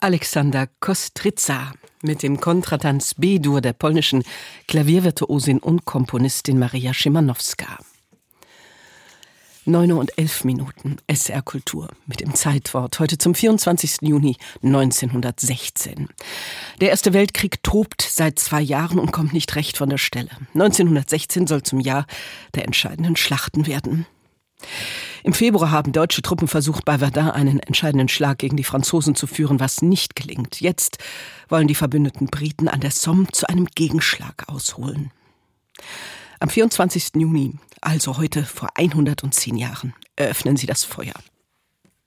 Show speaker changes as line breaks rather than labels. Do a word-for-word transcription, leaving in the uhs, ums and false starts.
Aleksander Kostryca mit dem Kontratanz B-Dur der polnischen Klaviervirtuosin und Komponistin Maria Szymanowska. neun Uhr und elf Minuten, S R Kultur mit dem Zeitwort, heute zum vierundzwanzigsten Juni neunzehnhundertsechzehn. Der Erste Weltkrieg tobt seit zwei Jahren und kommt nicht recht von der Stelle. neunzehnhundertsechzehn soll zum Jahr der entscheidenden Schlachten werden. Im Februar haben deutsche Truppen versucht, bei Verdun einen entscheidenden Schlag gegen die Franzosen zu führen, was nicht gelingt. Jetzt wollen die verbündeten Briten an der Somme zu einem Gegenschlag ausholen. Am vierundzwanzigsten Juni, also heute vor hundertzehn Jahren, eröffnen sie das Feuer.